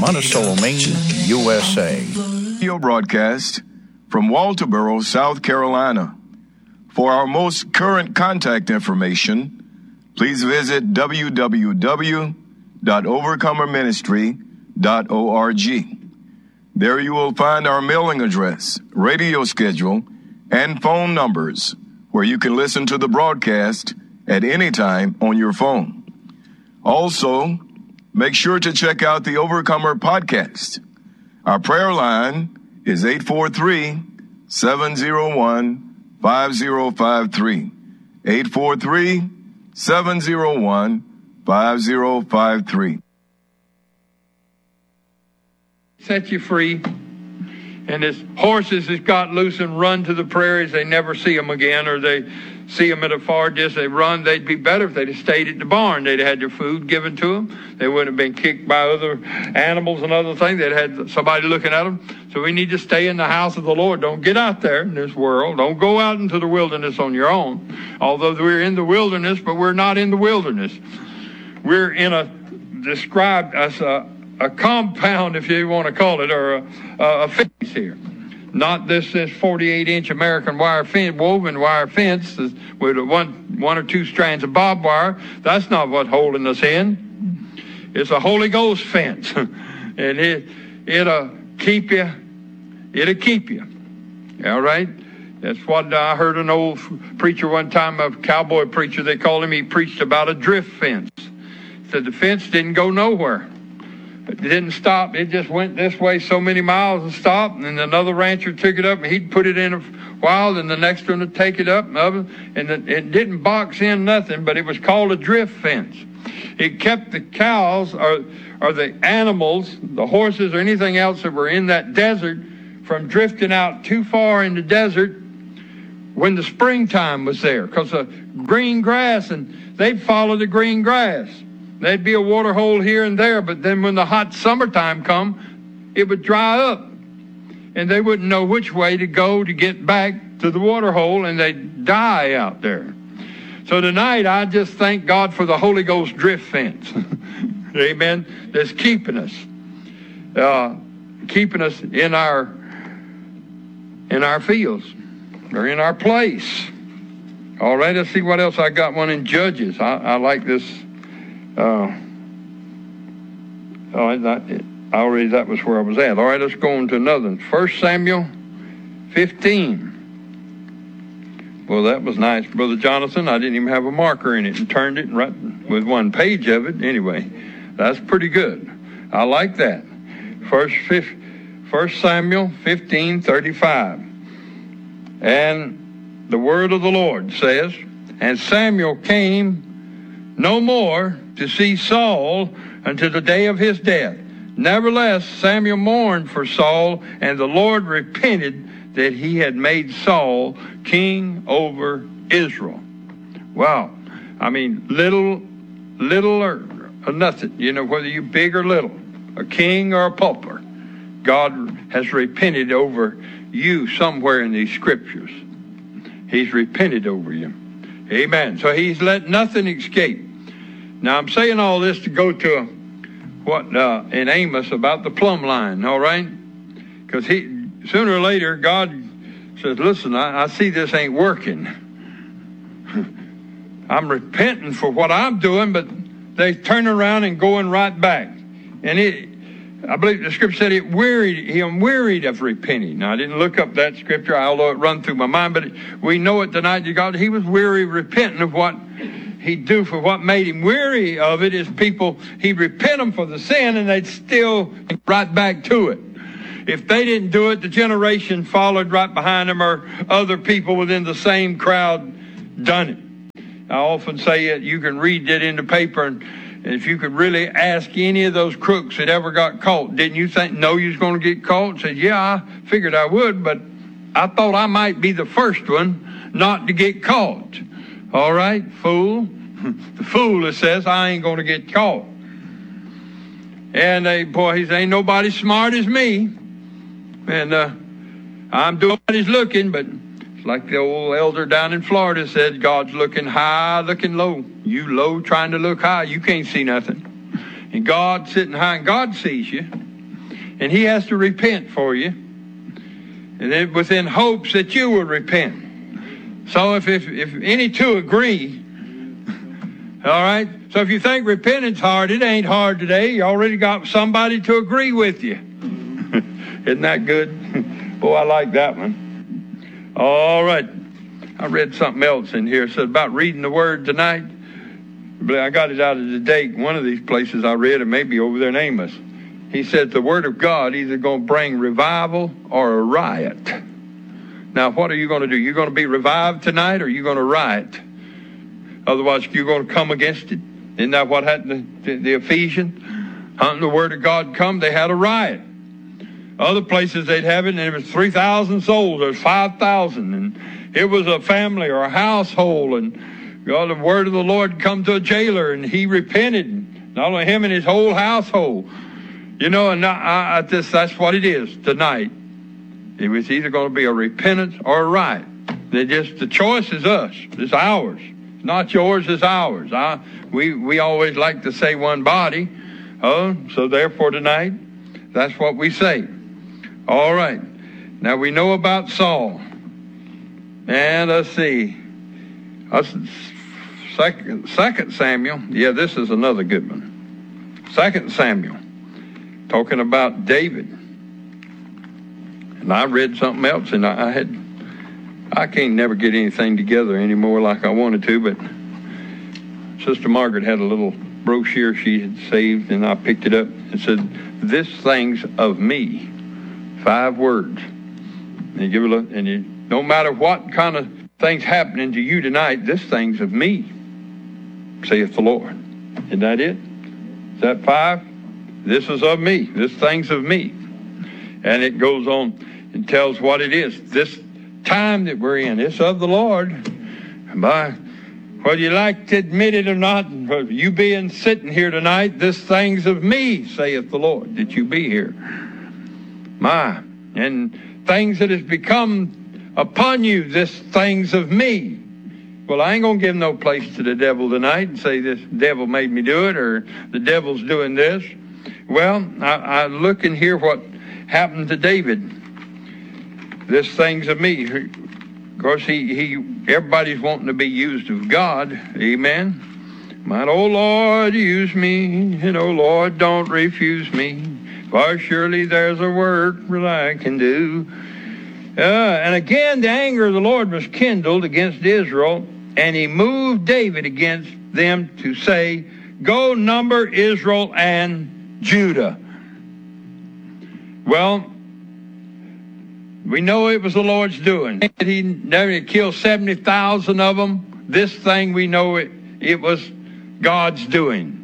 Monticello, Maine, USA. Radio broadcast from Walterboro, South Carolina. For our most current contact information, please visit www.overcomerministry.org. There you will find our mailing address, radio schedule, and phone numbers where you can listen to the broadcast at any time on your phone. Also, make sure to check out the Overcomer podcast. Our prayer line is 843-701-5053. 843-701-5053. Set you free. And his horses has got loose and run to the prairies. They never see them again, or they see them at a far distance. They run. They'd be better if they'd have stayed at the barn. They'd have had their food given to them. They wouldn't have been kicked by other animals and other things. They'd had somebody looking at them. So we need to stay in the house of the Lord. Don't get out there in this world. Don't go out into the wilderness on your own. Although we're in the wilderness, but we're not in the wilderness. We're in described as a compound, if you want to call it, or a fence here. Not this 48-inch American wire fence, woven wire fence with one or two strands of barbed wire. That's not what's holding us in. It's a Holy Ghost fence. And it'll keep you. It'll keep you. All right? That's what I heard an old preacher one time, a cowboy preacher, they called him. He preached about a drift fence. He said the fence didn't go nowhere. It didn't stop. It just went this way so many miles and stopped, and then another rancher took it up, and he'd put it in a while, and the next one would take it up, and it didn't box in nothing, but it was called a drift fence. It kept the cows or the animals, the horses or anything else that were in that desert from drifting out too far in the desert when the springtime was there, because the green grass, and they'd follow the green grass. There'd be a water hole here and there, but then when the hot summertime come, it would dry up. And they wouldn't know which way to go to get back to the water hole, and they'd die out there. So tonight, I just thank God for the Holy Ghost drift fence. Amen. That's keeping us in our fields, or in our place. All right, let's see what else I got. One in Judges. I like this. That was where I was at. All right, let's go on to another one. 1 Samuel 15. Well, that was nice, Brother Jonathan. I didn't even have a marker in it and turned it right with one page of it. Anyway, that's pretty good. I like that. 1 Samuel 15:35. And the word of the Lord says, and Samuel came no more to see Saul until the day of his death. Nevertheless, Samuel mourned for Saul, and the Lord repented that he had made Saul king over Israel. Wow. I mean, little or nothing, whether you're big or little, a king or a pauper, God has repented over you somewhere in these scriptures. He's repented over you. Amen. So he's let nothing escape. Now, I'm saying all this to go to what in Amos about the plumb line, all right? Because sooner or later, God says, listen, I see this ain't working. I'm repenting for what I'm doing, but they turn around and going right back. And I believe the scripture said I'm wearied of repenting. Now, I didn't look up that scripture, although it run through my mind, but we know it tonight that God, he was weary repenting of what he'd do. For what made him weary of it is people, he'd repent them for the sin and they'd still get right back to it. If they didn't do it, the generation followed right behind them, or other people within the same crowd done it. I often say it, you can read it in the paper, and if you could really ask any of those crooks that ever got caught, didn't you know you was going to get caught? Said, yeah, I figured I would, but I thought I might be the first one not to get caught. All right, fool. The fool that says, I ain't going to get caught. And he said, ain't nobody smart as me. And I'm doing what he's looking, but it's like the old elder down in Florida said, God's looking high, looking low. You low trying to look high, you can't see nothing. And God's sitting high, and God sees you. And he has to repent for you. And then within hopes that you will repent. So if any two agree, all right? So if you think repentance hard, it ain't hard today. You already got somebody to agree with you. Isn't that good? Oh, I like that one. All right. I read something else in here. It said about reading the Word tonight. I got it out of the date. One of these places I read, it may be over there in Amos. He said the Word of God either going to bring revival or a riot. Now, what are you going to do? You're going to be revived tonight, or you're going to riot? Otherwise, you're going to come against it. Isn't that what happened to the Ephesians? Hunting the Word of God come, they had a riot. Other places they'd have it, and it was 3,000 souls. There was 5,000, and it was a family or a household, and God, the Word of the Lord come to a jailer, and he repented. Not only him and his whole household. You know, and that's what it is tonight. It was either going to be a repentance or a riot. The choice is us. It's ours. It's not yours, it's ours. We always like to say one body. So therefore tonight, that's what we say. All right. Now we know about Saul. And let's see. Second Samuel. Yeah, this is another good one. 2 Samuel. Talking about David. And I read something else, and I can't never get anything together anymore like I wanted to, but Sister Margaret had a little brochure she had saved, and I picked it up. It said, "This thing's of me." 5 words. And you give it a look, and no matter what kind of things happening to you tonight, this thing's of me, saith the Lord. Isn't that it? Is that 5? This is of me. This thing's of me. And it goes on and tells what it is. This time that we're in, it's of the Lord. By whether you like to admit it or not, you being sitting here tonight, this thing's of me, saith the Lord, that you be here. And things that has become upon you, this thing's of me. Well, I ain't going to give no place to the devil tonight and say this devil made me do it or the devil's doing this. Well, I look and hear what happened to David. This thing's of me. Of course, everybody's wanting to be used of God. Amen. Might, oh Lord, use me, and oh Lord, don't refuse me. For surely there's a work that I can do. And again, the anger of the Lord was kindled against Israel, and he moved David against them to say, "Go number Israel and Judah." Well, we know it was the Lord's doing. He killed 70,000 of them. This thing, we know it was God's doing.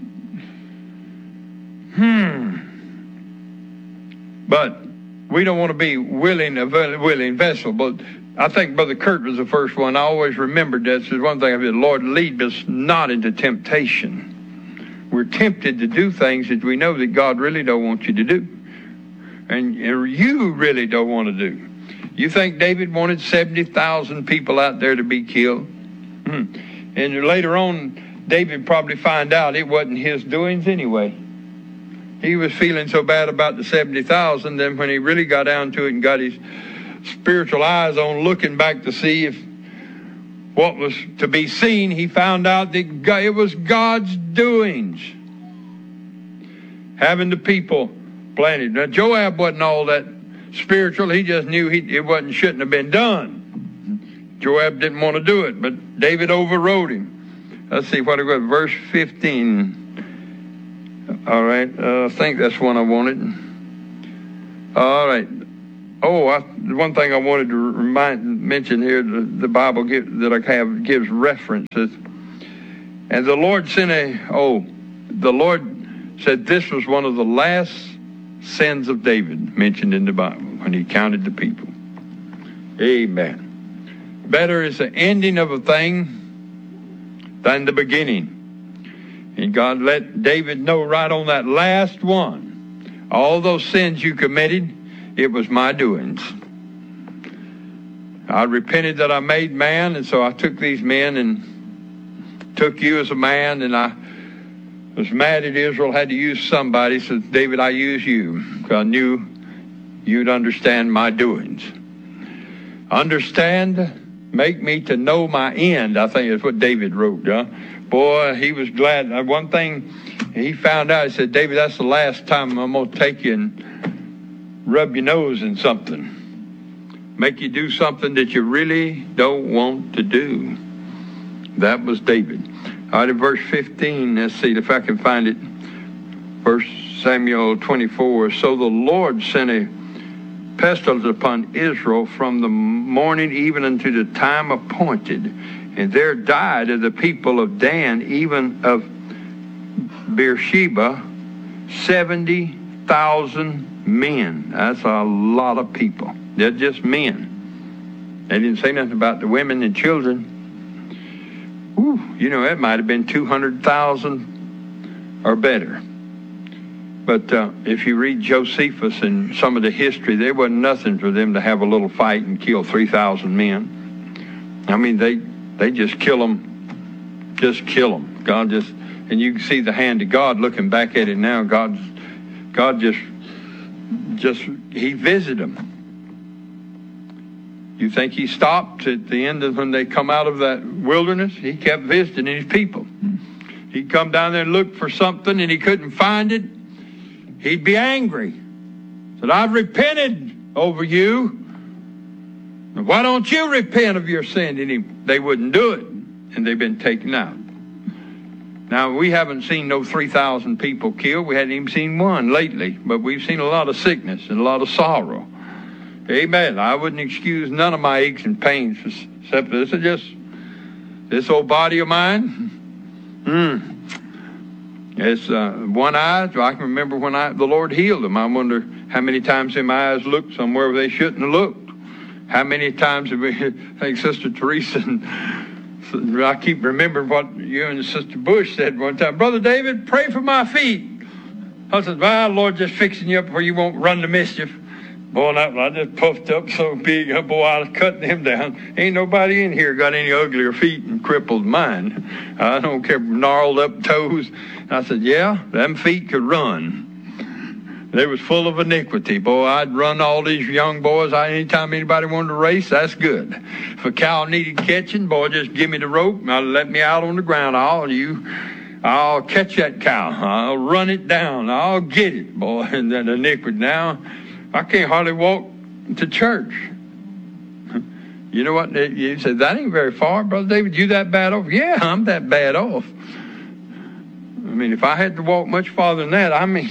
But we don't want to be a willing vessel. But I think Brother Kurt was the first one. I always remembered that. This is one thing I said, Lord, lead us not into temptation. We're tempted to do things that we know that God really don't want you to do. And you really don't want to do. You think David wanted 70,000 people out there to be killed? And later on, David probably found out it wasn't his doings anyway. He was feeling so bad about the 70,000, then when he really got down to it and got his spiritual eyes on looking back to see if what was to be seen, he found out that it was God's doings. Having the people planted. Now, Joab wasn't all that spiritual. He just knew it shouldn't have been done. Joab didn't want to do it, but David overrode him. Let's see what I got. Verse 15. All right. I think that's one I wanted. All right. The one thing I wanted to mention here, the Bible gives references. And the Lord the Lord said this was one of the last sins of David mentioned in the Bible when he counted the people. Amen. Better is the ending of a thing than the beginning. And God let David know right on that last one, all those sins you committed, it was my doings. I repented that I made man, and so I took these men and took you as a man, and I was mad at Israel, had to use somebody. Said, David, I use you, because I knew you'd understand my doings. Understand, make me to know my end. I think that's what David wrote. Boy, he was glad. One thing he found out, he said, David, that's the last time I'm going to take you and rub your nose in something. Make you do something that you really don't want to do. That was David. All right, in verse 15, let's see if I can find it. 1 Samuel 24. So the Lord sent a pestilence upon Israel from the morning even unto the time appointed. And there died of the people of Dan, even of Beersheba, 70,000 men. That's a lot of people. They're just men. They didn't say nothing about the women and children. Ooh, you know, it might have been 200,000 or better. But if you read Josephus and some of the history, there wasn't nothing for them to have a little fight and kill 3,000 men. I mean, they just kill them. Just kill them. God just, and you can see the hand of God looking back at it now. God just he visited them. You think he stopped at the end of when they come out of that wilderness? He kept visiting his people. He'd come down there and look for something and he couldn't find it. He'd be angry. Said, I've repented over you. Why don't you repent of your sin? And they wouldn't do it. And they've been taken out. Now, we haven't seen no 3,000 people killed. We hadn't even seen one lately. But we've seen a lot of sickness and a lot of sorrow. Amen. I wouldn't excuse none of my aches and pains, except this is just this old body of mine. It's one eye. So I can remember when the Lord healed them. I wonder how many times my eyes looked somewhere where they shouldn't have looked. How many times have we, I think Sister Teresa, and I keep remembering what you and Sister Bush said one time. Brother David, pray for my feet. I said, well, Lord, just fixing you up where you won't run to mischief. Boy, I just puffed up so big, boy, I was cutting them down. Ain't nobody in here got any uglier feet than crippled mine. I don't care, gnarled up toes. I said, yeah, them feet could run. They was full of iniquity. Boy, I'd run all these young boys. Anytime anybody wanted to race, that's good. If a cow needed catching, boy, just give me the rope and let me out on the ground. I'll catch that cow. I'll run it down. I'll get it, boy. And that iniquity now. I can't hardly walk to church. You know what? You said, that ain't very far, Brother David. You that bad off? Yeah, I'm that bad off. I mean, if I had to walk much farther than that, I'm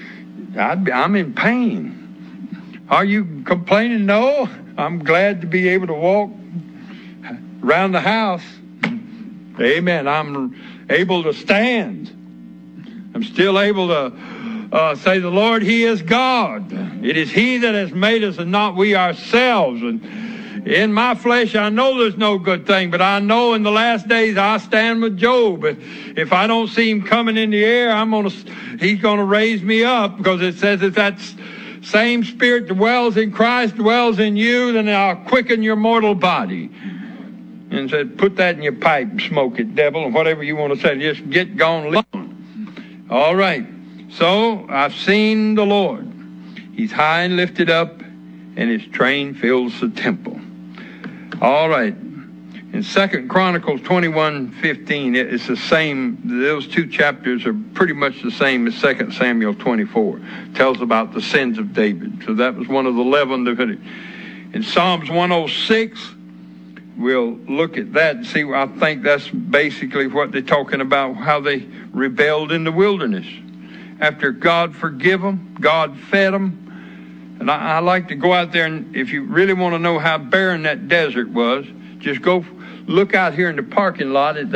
in pain. Are you complaining? No. I'm glad to be able to walk around the house. Amen. I'm able to stand. I'm still able to say the Lord, He is God. It is He that has made us and not we ourselves. And in my flesh, I know there's no good thing, but I know in the last days I stand with Job. If I don't see him coming in the air, He's going to raise me up, because it says if that same Spirit dwells in Christ, dwells in you, then I'll quicken your mortal body. And said, put that in your pipe and smoke it, devil, and whatever you want to say. Just get gone. All right. So I've seen the Lord. He's high and lifted up, and His train fills the temple. All right. In 2 Chronicles 21:15, it's the same. Those two chapters are pretty much the same as 2 Samuel 24. It tells about the sins of David. So that was one of the 11. In Psalms 106, we'll look at that and see. I think that's basically what they're talking about, how they rebelled in the wilderness. After God forgive them, God fed them. And I like to go out there, and if you really want to know how barren that desert was, just go look out here in the parking lot at